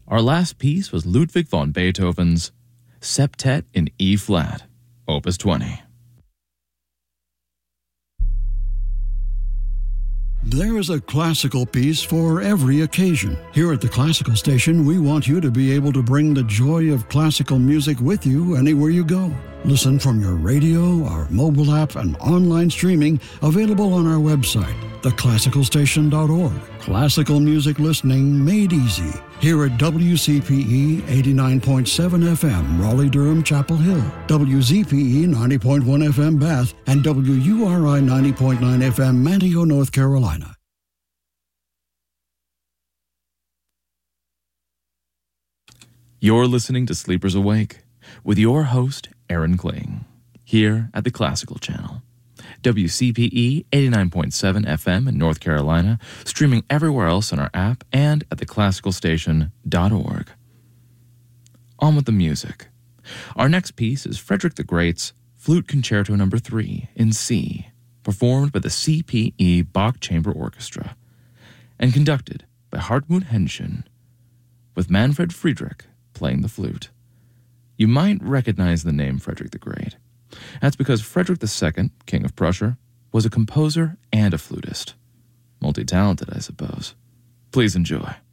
Our last piece was Ludwig van Beethoven's Septet in E-flat, Opus 20. There is a classical piece for every occasion. Here at the Classical Station, we want you to be able to bring the joy of classical music with you anywhere you go. Listen from your radio, our mobile app, and online streaming available on our website, theclassicalstation.org. Classical music listening made easy. Here at WCPE 89.7 FM, Raleigh-Durham, Chapel Hill, WZPE 90.1 FM, Bath, and WURI 90.9 FM, Manteo, North Carolina. You're listening to Sleepers Awake with your host, Aaron Kling, here at the Classical Channel. WCPE 89.7 FM in North Carolina, streaming everywhere else on our app and at theclassicalstation.org. On with the music. Our next piece is Frederick the Great's Flute Concerto No. 3 in C, performed by the CPE Bach Chamber Orchestra, and conducted by Hartmut Henschen, with Manfred Friedrich playing the flute. You might recognize the name Frederick the Great. That's because Frederick II, King of Prussia, was a composer and a flutist. Multi-talented, I suppose. Please enjoy.